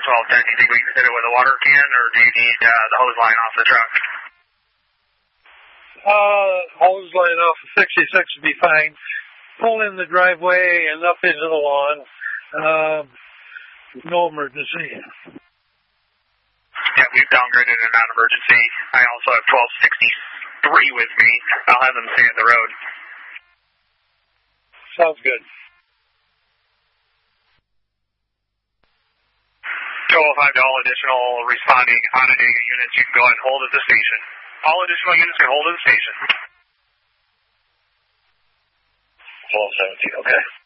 1210. Do you think we can hit it with a water can, or do you need the hose line off the truck? Hose line off of 66 would be fine. Pull in the driveway and up into the lawn. No emergency. Yeah, we've downgraded a non-emergency. I also have 1263 with me. I'll have them stay at the road. Sounds good. 205 to all additional responding Onondaga units. You can go ahead and hold at the station. All additional units can hold at the station. 1217, okay.